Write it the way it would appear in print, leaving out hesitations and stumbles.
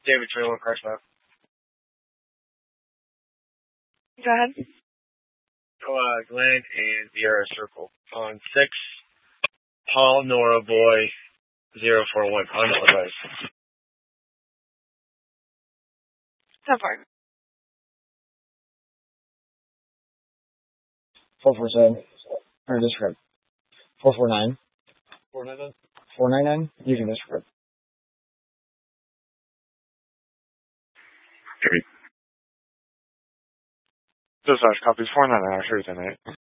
David Trailer, Carson. Go ahead. Glenn and Sierra Circle. On 6, Paul Nora Boy 041. Unauthorized. 10-4. 447. Or disregard. 449. 499? 499? You can disregard. Dispatch copies 499, sure tonight.